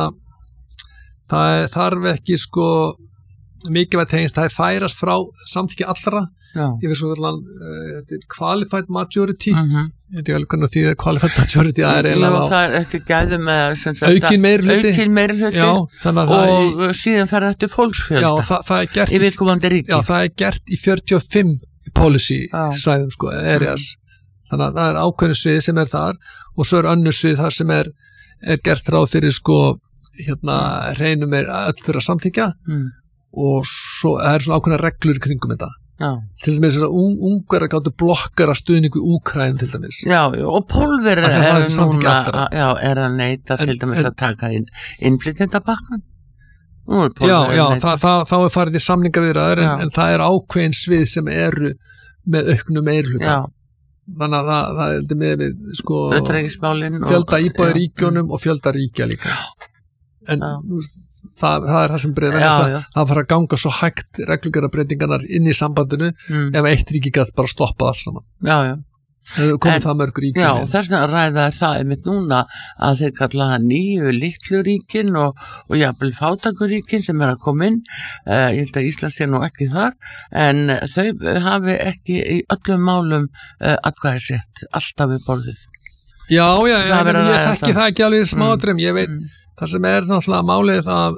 það er, þarf ekki sko, mikilvægt tengst, það er færast frá samþykki allra, já. ég veist svo allan, uh, þetta er qualified majority, Mhm. ég veit ekki alveg hvernig því er qualified majority, það er Jú, eiginlega á það er eftir gæðum með sem sagt, aukin meirihluti. aukin meirihluti Já, þannig að það og er, síðan fer þetta já, fólksfjölda það, það er gert í viðkomandi ríki. Já, það er gert í fjörutíu og fimm policy Já. svæðum, sko, areas. Þannig að það er ákveðnu svið sem er þar og svo er önnur svið þar sem er, er gert ráð fyrir, sko, hérna, reynum er öll fyrir að samþykja Mm, og svo það er svona ákveðna reglur í kringum þetta. já. Til dæmis þess að un, ungverðar gáttu blokkara stuðningu í Úkraínu til dæmis. Já, já, og Pólver Af því að það er er samþykki núna allra. að- já, er að neita En- til dæmis en- að taka inn innflytjendabakkan. Nú er Já, Pólver já, að neita. það, það, þá er farið í samningaviðræður en, Já. en það er ákveðin svið sem eru með auknu meirhluta. Já, Þannig að það, það er með við, sko, auðvitaðsmálin fjölda íbúða í ríkjónum og fjölda ríkja líka. En Já. þú veist, það, það er það sem breyður, Já, það, já. það fara að ganga svo hægt reglugerðarbreytingarnar inn í sambandinu Mm, ef eitt ríki gætt bara stoppa þar saman. já, já. Það er komið En- það mörg ríki. Já, síðan. þess vegna ræða er það einmitt núna að þeir kalla það nýju litlu ríkin og, og jafnvel fátakuríkin sem er að koma inn. Uh, ég held að Ísland sé nú ekki þar, en þau hafi ekki í öllum málum uh, atkvæðisrétt alltaf við borðið. Já, já, já, Það ég, verður að ég ræða þekki það. það ekki alveg í smáadrömm. Ég veit, Mm. það sem er náttúrulega málið að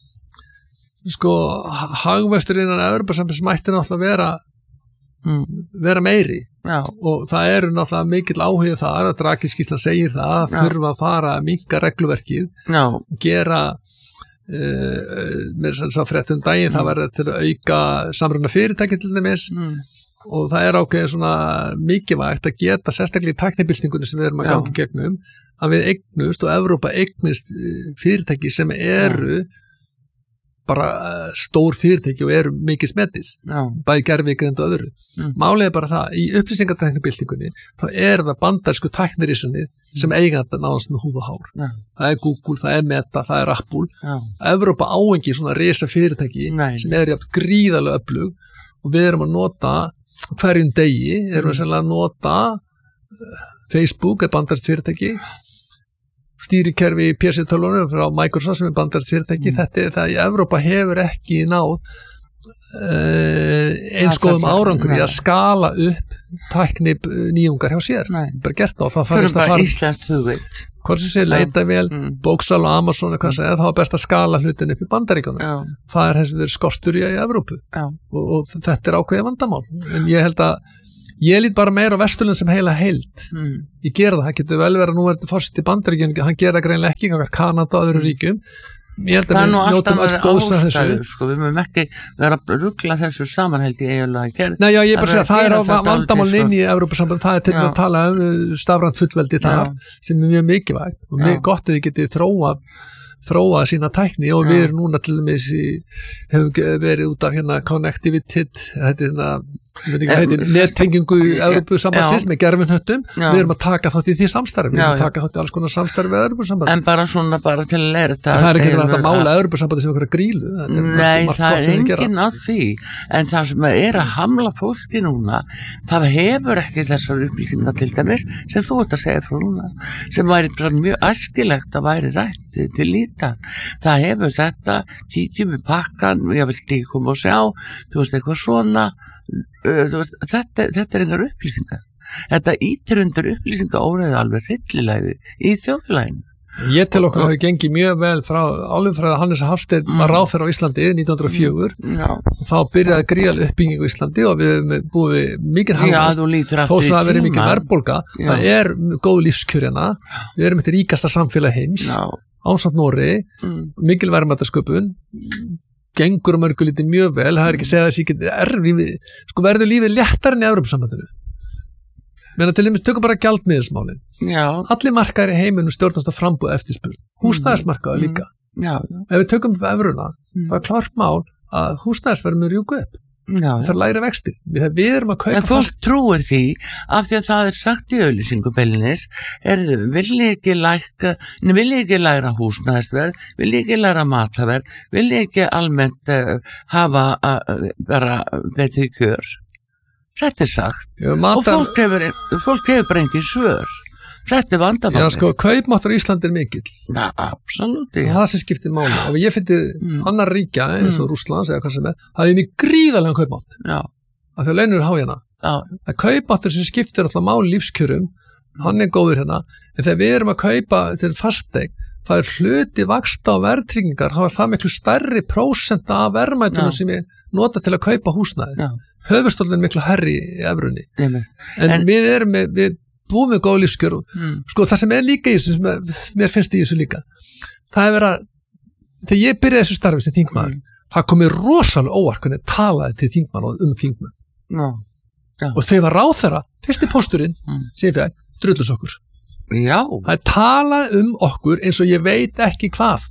sko, hagvöxtur innan Evrópusambands mætti náttúrulega vera, Mm. vera meiri. Já, Og það eru náttúrulega mikill áhuga þar að Draghi-skýrslan segir það að Já. þurfa að fara að minnka regluverkið, já, gera uh, með þess að fréttum daginn það verður til að auka samruna fyrirtæki til dæmis mm. og það er ákveðið svona mikilvægt að geta sérstaklega í tæknibyltingunni sem við erum að Já. ganga í gegnum að við eignust og Evrópa eignist eh, fyrirtæki sem eru bara uh, stór fyrirtæki og eru mikið smettis, Já. bæði gervigreind og öðru. Mm. Málið er bara það, í upplýsingatæknibyltingunni, þá er það bandarsku tæknirísunni sem eiga þetta náðast með húð og hár. Já. Það er Google, það er Meta, það er Apple. Já. Evrópa á engi svona risa fyrirtæki Nei. sem er jafn gríðarlega öflug og við erum að nota hverjum degi, erum við sennilega að nota uh, Facebook er bandarskt fyrirtæki, stýrikerfi í P C-tölvunum frá Microsoft sem er bandarskt fyrirtæki, mm. þetta er það í Evrópa hefur ekki náð uh, eins góðum árangur í að skala upp tækni nýjungar hjá sér. Nei. Bara gert það og það Fyrir farist að bara fara íslenskt hugvit. hvort sem sé leita vel, Mm. bóksal og Amazon og hvað segja, þá er best að skala hlutin upp í Bandaríkjunum. Já. Það er þess að verið skortur í, í Evrópu Já. og, og þetta er ákveðið vandamál. En ég held að ég lít bara meira á Vesturlönd sem heila heild. Mm. Ég gera það, það getur vel verið að nú er þetta fórseti í Bandaríkjunum, hann gera það greinlega ekki, hann Kanada og öðru ríkjum. Ég held Það að er nú við alltaf njótum öll verið góðs að ástæður, þessu. sko, við mögum ekki vera að ruggla þessu saman held ég eiginlega að gera. Nei, já, ég er bara að segja, það er á þetta vandamálinn dálítið, inn í Evrópusamband, það er til Já. að tala um stafrænt fullveldi þar, sem er mjög mikilvægt og Já. mjög gott að þið getið þróa þróa sína tækni og Já. við erum núna til dæmis í, hefum verið út af hérna connectivity, þetta er hérna ég veit ekki hvað Eh, heitir, nettengingu í Evrópusambandsins Já. með gerfinhöttum, Já. við erum að taka þátt í því samstarfi, við Já, erum að já. taka þátt í alls konar samstarfi við Evrópusamband. En bara svona bara til að læra þetta. Það er ekki hægt að hefur mála Evrópusambandi sem einhverja grílu. Þetta er Nei, margt það gott er sem við gera. enginn að því, en það sem er að hamla fólki núna, það hefur ekki þessar upplýsingar til dæmis sem þú ert að segja frá núna, sem væri bara mjög æskilegt að væri rætt til lítar. Það hefur þetta, kíkjum við pakkan, ég vil ekki koma og sjá, þú veist eitthvað svona, uh, þú veist, þetta, þetta er engar upplýsingar. Þetta ítir undir upplýsingar óræði alveg hryllilega í þjóðfélaginu. Ég til okkur hafi gengið mjög vel frá alveg frá að Hannes Hafsteinn Mm. var ráðherra á Íslandi nítján hundruð og fjögur Já, og þá byrjaði gríðarleg uppbygging á Íslandi og við höfum búið við mikið Já hagvöxt þú lítur þó aftur svo að verið í mikið tímann. verðbólga, Já. það er góð lífskjörina, við erum eitt ríkasta samfélag heims, Já, ásamt Noregi, mm, mikil verðmætasköpun, gengur og mörgulítið mjög vel, það er ekki að segja þessi ekki erfið, sko verður lífið léttar enn í Evrópusambandinu. Menna til dæmis tökum bara gjaldmiðilsmálin. já, Allir markaðir í heiminum stjórnast að frambúða eftirspurn. Húsnæðismarkaður Mm. líka. já, Ef við tökum upp evruna, Mm. það er klart mál að húsnæðisverð mun rjúka upp. já, já. Það er lægri vextir. Við, við erum að kaupa En fólk trúir því af því að það er sagt í auðlýsingu beilinnis er vilji ekki lækka vilji ekki læra húsnæðisverð vilji ekki læra matverð vilji ekki almennt uh, hafa uh, bara betri kjör. Þetta er sagt Já, og matar, fólk hefur, fólk hefur bara engin svör. Þetta er já, vandamálið. sko, kaupmáttur í Íslandi er mikill. Na, absolutt, Og já. það sem skiptir máli. Ef ég fyndi Mm. annar ríkja, eins og Rússlands eða hvað sem er, það er mjög gríðarlega kaupmátt. Já, Af því að launur er hájana. já, Það kaupmáttur sem skiptir alltaf máli í lífskjörum, hann er góður hérna. En þegar við erum að kaupa til fasteign, það er hluti vaxta og verðtryggingar, þá er það miklu stærri prósenta af verðmætunum Já. sem ég nota til að kaupa húsnæði. já. Höfustóllin er miklu herri í evrunni. Nefnir. En, En- við erum með, við búum við góð lífskjör og Mm. sko það sem er líka í þessu, sem er, mér finnst í þessu líka, það er verið að, þegar ég byrjaði þessu starfi sem þingmaður, Mm. það komið rosalega óvart hvernig talaði til þingmann og um þingmann. Já, já. Og þau var ráðherra, fyrsti pósturinn, Mm. sem ég fekk, drullusokkur okkur. Já, Það er talað um okkur eins og ég veit ekki hvað.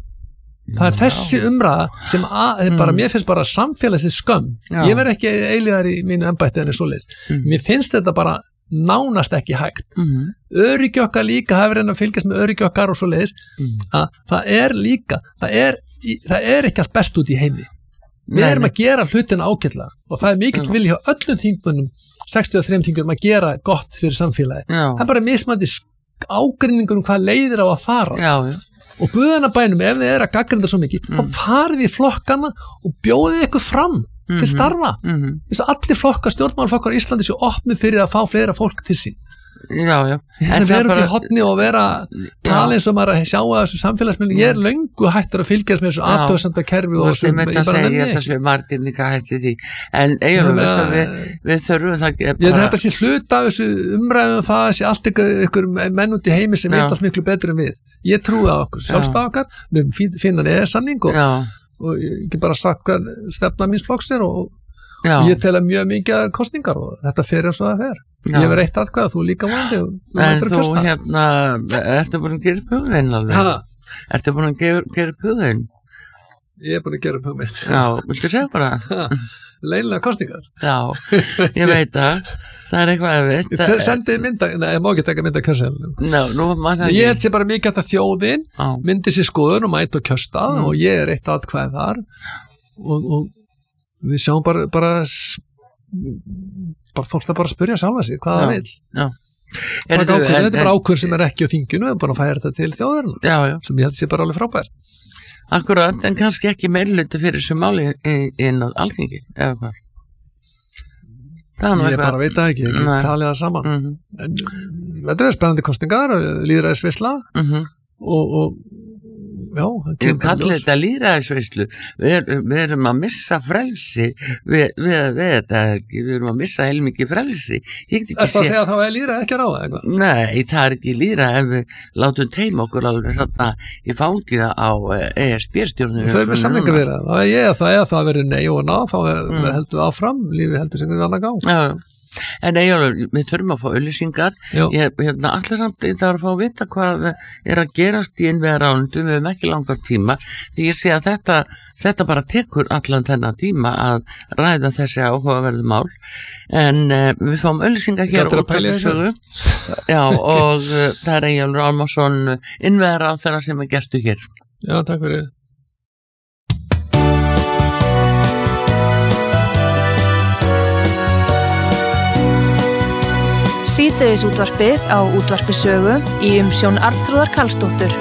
Það er þessi umræða sem að, mm. bara, mér finnst bara samfélagsins skömm. Já. Ég verð ekki eilíðar í mínu embætti en svoleiðis. Mm. Mér finnst þetta bara nánast ekki hægt. mm. Öryggi okkar líka, það er verið að fylgjast með öryggi okkar og svoleiðis, Mm. að það er líka, það er, í- það er ekki allt best út í heimi. Við Nei, erum nei. að gera hlutina ágætlega og það er mikill Já. vilji hjá öllum þingmönnum, sextíu og þremur þingmönnum að gera gott fyrir samfélagi. Já, Það er bara mismandi ágrinningur um hvað leiðir á að fara. já, já. Og guðanabænum, ef þið er að gagnrinda svo mikið, Mm. þá farið í flokkana og bjóðið ykkur fram til Mhm. starfa. Mm Þess að allir flokkar, stjórnmálaflokkar í Íslandi séu opnið fyrir að fá fleira fólk til sín. Já, já. Það vera út í hotni og vera tala eins og maður að sjá að þessu samfélagsmiðlum. Ég er löngu hættur að fylgjast með þessu Já. athugasemda kerfi og og þessu, ég myndi að segja ég þetta sem margir líka hætti því en eigum við að við, við þurfum það Ég held að þetta sé hlut af þessu umræðum það sé allt ykkur, ykkur menn út í heimi sem Já. veit allt miklu betur en við. Ég trúi á okkur, sjálfstæð okkar, við finna neða samning og, já, og ég hef ekki bara sagt hver stefna míns flokks er og já. ég tel að mjög mikið kostningar og þetta fer eins og það fer. Já. Ég hef reitt atkvæða, þú líka vonandi og þú En mætir að þú kjósa. hérna ertu búin að gera upp hugðin alveg Ha, ertu búin að gera, gera upp hugðin Ég er búin að gera upp hugmynd. Já, viltu segja bara? Leynilega kostningar. Já, ég veit það. Það er eitthvað erfitt. Ég sendi mynda, nei, ég má ekki taka mynda kjörseðlunum. Ná, nú maður ekki. Ég sé bara mikið að það þjóðin ah. myndi sér skoðun og mæta og kjörstað mm. og ég er eitt atkvæð þar og, og við sjáum bara, bara, bara fólk það bara að spyrja sjálfa sig hvað það vil. Já. Er þetta, ákvörð, en, þetta er bara ákvörð sem er ekki á þinginu, við erum bara að færa þetta til þjóðarinnar, já, já. Sem ég held sé bara alveg frábært. Akkurat, en kannski ekki meirluti fyrir þessu máli inn á Alþingi, eða hvað? Ég bara veit það ekki, ég get talið það saman. Mm-hmm. En þetta er spennandi kostningar, lýðræðisveisla mm-hmm. og, og já, ég kalli þetta lýðræðisveislu. Við, er, við erum að missa frelsi við, við, við þetta ekki, við erum að missa heilmikið frelsi. Það er að segja að þá er lýðræði ekki að ráða eitthvað? Nei, það er ekki lýðræði ef við látum teima okkur alveg þarna í fangiða á E S B-stjórnum. Þau eru með samlinga verið, það er ég að það er að það verið nei og ná, þá mm. heldur við áfram, lífið heldur sem við annar gang. Já, en Eyjólfur, við þurfum að fá auglýsingar. Ég hérna allir samt það er að fá að vita hvað er að gerast í innviðaráðuneytinu, við höfum ekki langar tíma því ég sé að þetta, þetta bara tekur allan þennan tíma að ræða þessi áhugaverðu mál en uh, við fáum auglýsingar hér út af sögu já og uh, það er Eyjólfur Ármannsson innviðaráðherra sem er gestur hér. Já, takk fyrir. Síðdegis útvarpið á útvarpi sögu í umsjón Arnþrúðar Karlsdóttur.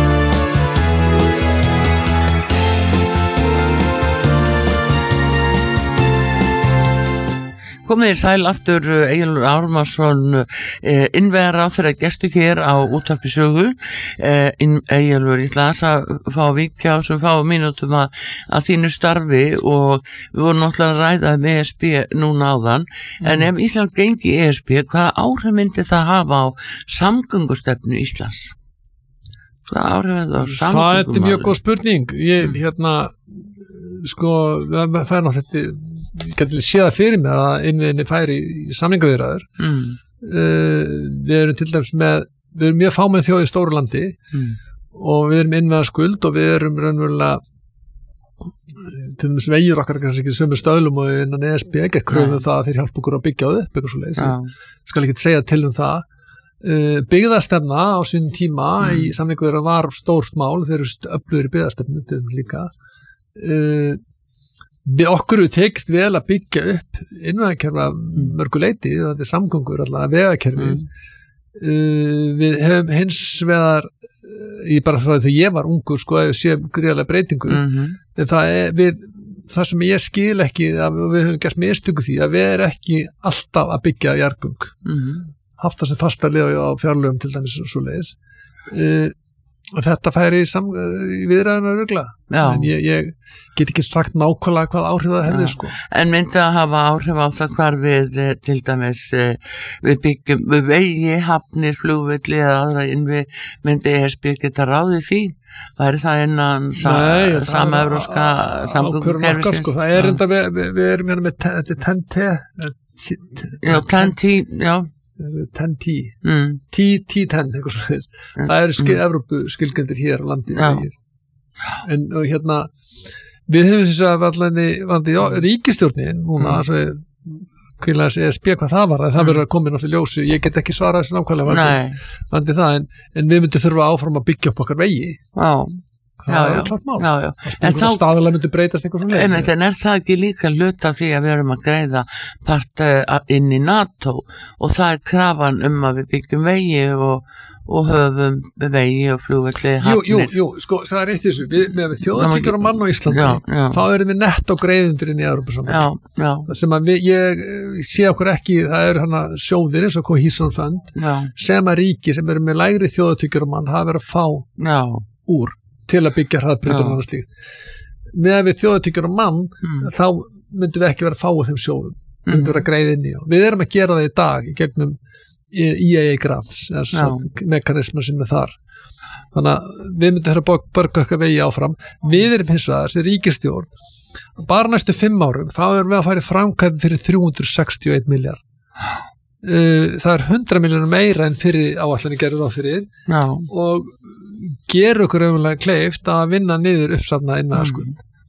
Komið í sæl aftur Eyjólfur Ármannsson eh, innviðaráðherra gestur hér á útvarpi sögu. Eh, Eyjólfur, ég ætla að fá að víkja á sem fá mínútum að, að þínu starfi og við vorum náttúrulega að ræða um E S B núna áðan mm. en ef Ísland gengi E S B, hvaða áhrif myndi það hafa á samgöngustefnu Íslands? Hvaða áhrif myndi það á samgöngumálum? Það er mjög góð spurning. Ég, mm. hérna, sko, það fær náttúrulega þetta ég geti séð það fyrir mig að innviðinni færi í samningaviðræður mm. uh, við erum til dæmis með við erum mjög fámenn þjóð í stóru landi mm. og við erum innviða skuld og við erum raunverulega til dæmis vegir okkar kannski ekki sömu stöðlum og innan E S B ekki kröfum það að þeir hjálpa okkur að byggja á upp eitthvað svoleiðis, ég skal ekki segja til um það uh, byggðastefna á sínum tíma mm. í samningaviðræður var stórt mál, þeir eru öflugir í byggðastefnu til dæmis líka uh, við okkur tekst vel að byggja upp innvæðakerfa mörgu leyti, þetta er samgöngur allavega vegakerfi mm. uh, við hefum hins vegar ég bara frá því þegar ég var ungur sko að sé gríðarlega breytingu mm-hmm. en það er við það sem ég skil ekki að við höfum gert mistöku því að við erum ekki alltaf að byggja jarðgöng mm-hmm. haft það sem fasta liða á fjárlögum til dæmis og svo leiðis uh, og þetta færi í, sam, í viðræðinu að rugla en ég, ég get ekki sagt nákvæmlega hvað áhrif það hefði sko. En myndi að hafa áhrif á það hvar við til dæmis við byggjum, við vegi, hafnir, flugvelli eða aðra inn við myndi E S B geta ráðið því væri það innan sama evróska samgöngukerfisins sko. Það er enda við, við, við erum hérna með þetta er ten T Já, ten T, já ten T mm. T ten eitthvað svona þess mm. það eru skil, mm. Evrópu skilgjendir hér á landi en og hérna við höfum þess að vallandi ríkisstjórnin núna mm. kvílaðis E S B hvað það var það mm. verður að koma inn á því ljósu ég get ekki svarað þessu nákvæmlega vandi það en, en við myndum þurfa áfram að byggja upp okkar vegi já það já, er klart mál já, já. En þá staðalega myndi breytast eitthvað svona en, en er það ekki líka hluta því að við erum að greiða part inn í NATO og það er krafan um að við byggjum vegi og, og höfum vegi og flugvelli hafnir Jú, jú, jú, sko, það er eitt þessu við, með þjóðatíkjur og mann á Íslandi já, já. Þá erum við nett á greiðundur inn í Evrópusambandsins sem að við, ég sé okkur ekki það eru hana sjóðir eins og Cohesion Fund já. Sem að ríki sem eru með lægri þjóðatíkjur og mann hafa verið að fá já. Úr til að byggja hraðbrautir og annað slíkt með að við þjóðatíkjur og mann mm. þá myndum við ekki vera að fá þeim sjóðum mm. myndum við vera að greiða inn í og við erum að gera það í dag í gegnum E A A grants mekanismar sem er þar þannig að við myndum að borga okkar vegi áfram við erum hins vegar þessi ríkisstjórn bara næstu fimm árum þá erum við að fara í framkvæmd fyrir þrjú hundruð sextíu og einn milljarð uh, það er hundrað milljónum meira en fyrir áætlanir gerður á fyrir Já. Og gera okkur auðvitað kleift að vinna niður uppsafna innviðaskuld mm.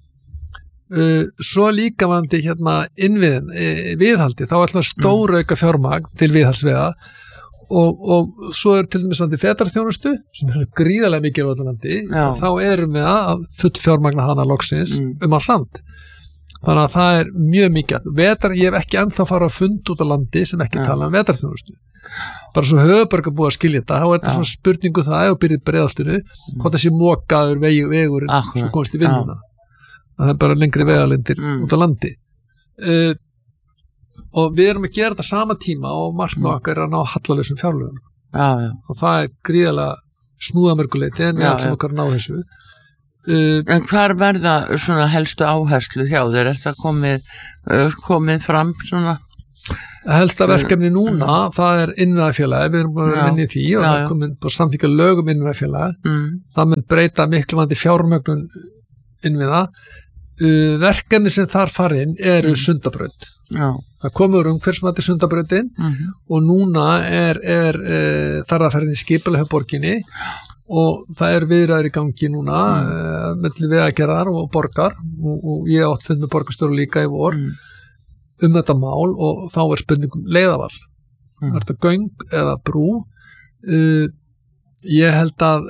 uh, svo líka vandi hérna innviðin, uh, viðhaldi, þá ætlum að stóra auka fjármagn til viðhaldsvega og, og svo er til dæmis vandi fetarþjónustu sem er gríðarlega mikið á þetta landi, þá erum við að full fjármagna hana loksins mm. um all land. Þannig að það er mjög mikið. Vetar, ég hef ekki ennþá farið að fund út á landi sem ekki ja. Tala um vetarþjónustu. Bara svo höfuborg að búið að skilja þetta, þá er þetta ja. Svona spurningu það ef þú byrðir Breiðholtinu, mm. hvort þessi mokaður vegi, vegurinn Akkurat. Sem komst í vinnuna. Ja. Það er bara lengri vegalindir mm. út á landi. Uh, og við erum að gera þetta sama tíma og markmið mm. okkar er að ná hallalausum fjárlögum. Ja, ja. Og það er gríðarlega snúða mörguleiti en við ja, ætlum okkar að ná þessu. Uh, en hvar verða svona helstu áherslu hjá þér? Er það komið, uh, komið fram svona? Helsta verkefni núna, það er innviðafélagi, við erum bara að vinna í því og já, það er komið på samþykja lögum innviðafélagi. Mm. Það mun breyta miklu vandi fjármögnun innviða. Uh, verkefni sem þar farin eru mm. Sundabraut. Já. Það komur um hvers maður til Sundabrautin mm-hmm. og núna er, er uh, þar að ferðin í skipulega borginni og það er viðræður í gangi núna mm. uh, milli vegagerðar og borgar og, og ég átt fund með borgarstjóra líka í vor mm. um þetta mál og þá er spurningum leiðaval mm. er þetta göng eða brú uh, ég held að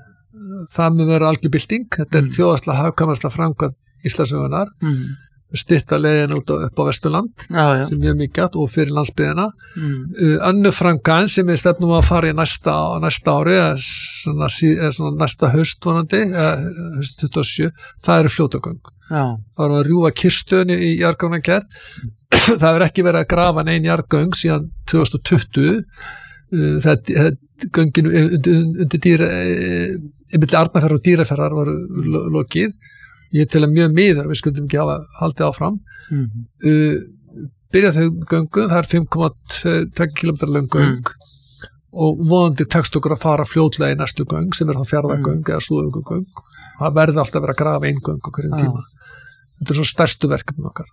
það mun vera algjör bylting, þetta er mm. þjóðhagslega hagkvæmasta framkvæmd Íslandssögunnar mm. stytta leiðin út á, upp á Vesturland já, já. Sem mjög mikið og fyrir landsbyggðina mm. uh, önnur framkvæmd sem við stefnum að fara í næsta, næsta ári eða svona, svona næsta haust vonandi eða haust tuttugu og sjö, það eru fljótagöng það eru að rjúfa Kyrrstöðinni í jarðgangagerð það hefur ekki verið að grafa nein jarðgöng síðan tvö þúsund og tuttugu uh, það er gönginu undir, undir dýra einmitt Arnarfjarðar og Dýrafjarðar var lokið. Ég tel að mjög miður við skuldum ekki hafa haldið áfram. Mm-hmm. Uh, byrja þau göngu, það er fimm komma tvö kílómetra löng göng mm. og vonandi tekst okkur að fara fljótlega í næstu göng sem er þá Fjarðargöng mm. eða Súðavíkurgöng. Það verði alltaf að vera að grafa einn göng á hverjum ah. tíma. Þetta er svo stærstu verkefni okkar.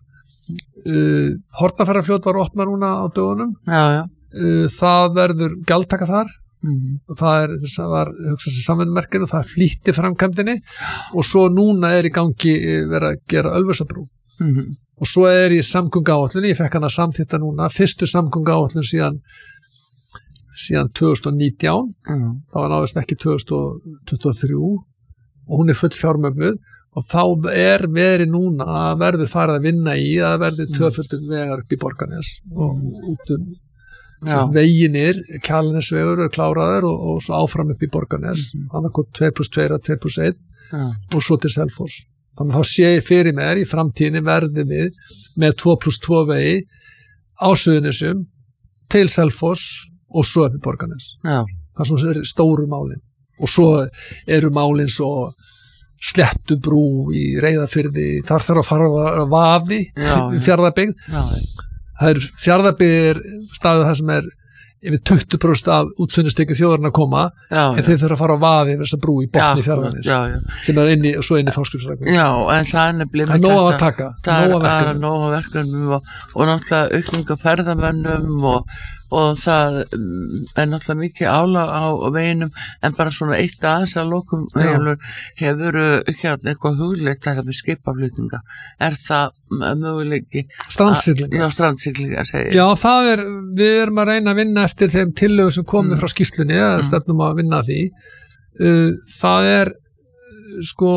Uh, Hornafjarðarfljót var opnað núna á dögunum. Já, já. Uh, það verður gjaldtaka þar. Mm. og það er þess að var hugsað sem samvinnumerkinu, það flýtti framkvæmdinni og svo núna er í gangi verið að gera Ölfusabrú mm. og svo er í samgönguáætlun ég fekk hana samþýtta núna, fyrstu samgönguáætlun síðan síðan tvö þúsund og nítján mm. það var náðist ekki tvö þúsund tuttugu og þrjú og hún er full fjármögnuð og þá er verið núna að verður farið að vinna í að verður tvöföldun vegar upp í Borgarnes mm. og út um veginir, Kjalarnesvegur er kláraður og, og svo áfram upp í Borgarnes mm-hmm. hann er komið tvö plus tvö, tvö plus eitt ja. Og svo til Selfoss þannig að þá sé ég fyrir mér í framtíðinni verðum við með tvö plus tvö vegi á Suðurnesjum til Selfoss og svo upp í Borgarnes ja. Það er svona stóru málin og svo eru málin svo Slettubrú í Reyðarfirði þar þarf að fara að vaði í Fjarðabyggð ja. Það er Fjarðabyggð staðið það sem er yfir tuttugu prósent af útflutningstekjum þjóðarinnar að koma já, en þeir þurfa að fara á vaði yfir þessa brú í botni Fjarðarnes sem er inni og svo inni Fáskrúðsfjarðargöng. Já, en það er nefnilega það er nóg að taka, það er nóg að verkefnum og, og náttúrulega aukning af ferðamönnum og, og það er náttúrulega mikið álag á veginum en bara svona eitt aðeins að lokum hefur ekki eitthvað hugleitt að það með skipaflutninga er það möguleiki strandsiglingar. Já, strandsiglingar segir. Já, það er, við erum að reyna að vinna eftir þeim tillögum sem komið mm. frá skýrslunni eða mm. stefnum að vinna því uh, það er sko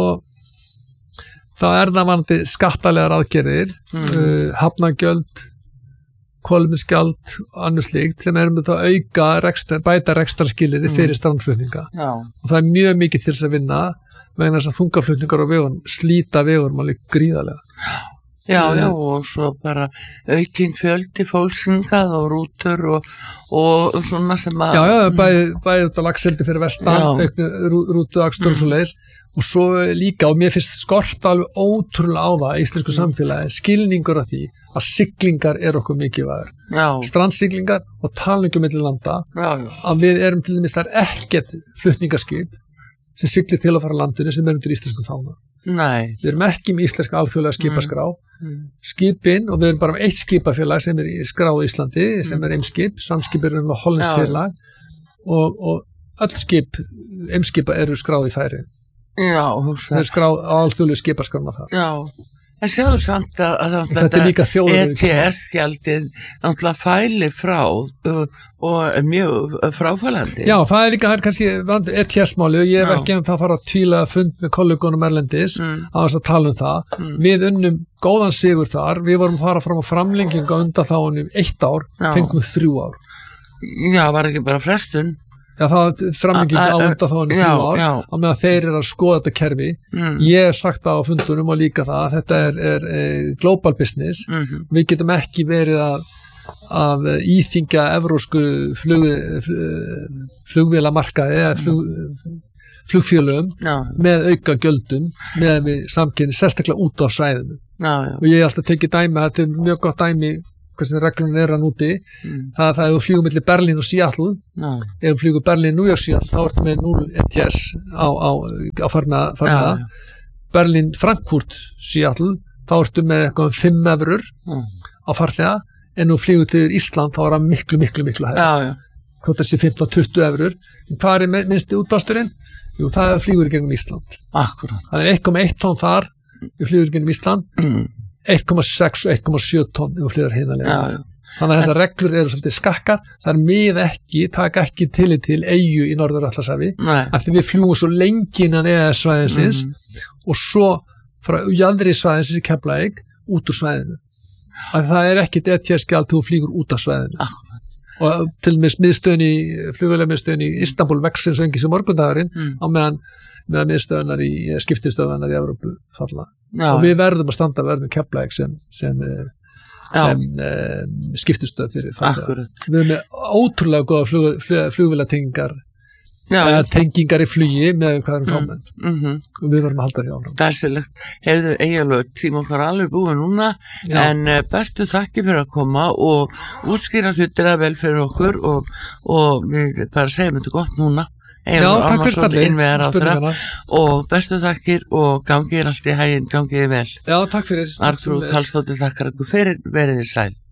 það er það vanandi skattalegar aðgerðir mm. uh, hafnagjöld kolefnisgjald og annað slíkt sem erum að auka rekstar, bæta rekstrarskilyrði mm. fyrir strandflutninga og það er mjög mikið til þess að vinna vegna þess að þungaflutningar á vegun slíta vegun alveg gríðarlega Já, já, og svo bara aukinn fjöldi fólksingað og rútur og, og svona sem að... Já, já, bæði, bæði út á Laxeldi fyrir vestan, auknu rútu, akstur og svo leiðis og svo líka, og mér finnst skort alveg ótrúlega á það í íslensku samfélagi, skilningur af því að siglingar er okkur mikilvægur. Strandsiglingar og talningum milli landa, já, já. Að við erum til dæmis þar ekkert flutningaskip sem siglir til að fara landinu sem er undir íslensku fána. Nei. Við erum ekki með íslenska alþjóðlega skipaskrá mm. skipin og við erum bara með eitt skipafélag sem er í skráð í Íslandi sem mm. er Eimskip, Samskip er einhverjum hollenskt félag og, og öll skip Eimskipa eru skráð í Færeyjum. Já, það er skráð á alþjóðlega skipaskrána þar. Já, En sjáðu samt að, að þetta er líka þjóðaröryggismál. E T S-gjaldið náttúrulega fæli frá og, og er mjög fráfælandi. Já, það er líka, það er kannski E T S-máli og ég hef ekki um það að fara að tvíla fund með kollegunum erlendis mm. á þess að tala um það. Mm. Við unnum góðan sigur þar, við vorum að fara fram á framlengingu undan þá um eitt ár, já. Fengum þrjú ár. Já, var ekki bara frestun? Já, það var framlenging á undan þá um þrjú ár, já. Á meðan þeir eru að skoða þetta kerfi. Mm. Ég hef sagt það á fundunum og líka það að þetta er, er, er global business. Mm-hmm. Við getum ekki verið að að íþyngja evrósku flug, flugvélamarkaði eða flug, flugfélögum já. Með auka gjöldum með við samkynni sérstaklega út á svæðinu já, já. Og ég hef alltaf tekið dæmi að þetta er mjög gott dæmi hvernig reglunum er að núti mm. það að það ef við flugum milli Berlín og Seattle já. Ef við flugum Berlín, New York, Seattle þá ertu með núll E T S á, á, á farmiða, farmiða. Berlín, Frankfurt, Seattle þá ertu með eitthvað fimm evrur mm. á farmiða en nú flýgur til Ísland þá er það miklu, miklu, miklu hægt. Hvort þessi fimmtán til tuttugu evrur. Hvað er minnsti útblásturinn? Jú, það flýgur í gegnum Ísland. Akkurat. Það er eitt komma eitt tonn þar, við flýgur í gegnum Ísland, mm. eitt komma sex og eitt komma sjö tonn við flýgur heinalega. Já, já. Þannig að þessar reglur eru svolítið skakkar, það er mið ekki, taka ekki tillit til eyju í Norður-Atlantshafi, af því við fljúum svo lengi innan E E S-svæðinsins mm. og svo frá jaðri svæðinsins í Keflavík út úr svæðinu. Að það er ekkit E T S-gjald þú flýgur út af svæðinu ah. og til og með miðstöðin í flugvélar miðstöðin í Istanbul vexin svo engi sem morgundagurinn mm. á meðan, meðan miðstöðunar í skiptistöðunar í Evrópu falla já. Og við verðum að standa verðum Keflavík sem, sem, sem um, skiptistöð fyrir falla við erum með ótrúlega góða flug, flug, flugvélatengingar eða tengingar í flugi með hvað erum fámenn mm, mm -hmm. og við varum að halda því áfram. Glæsilegt. Heyrðu, eiginlega tíma okkar alveg búið núna já. En bestu þakki fyrir að koma og útskýra hlutina vel fyrir okkur og, og við bara segjum þetta gott núna já, takk fyrir spurningarna og bestu þakkir og gangið allt í hæginn, gangið vel já, takk fyrir Arnþrúður Karlsdóttir þakkar ykkur fyrir, verið þið sæl.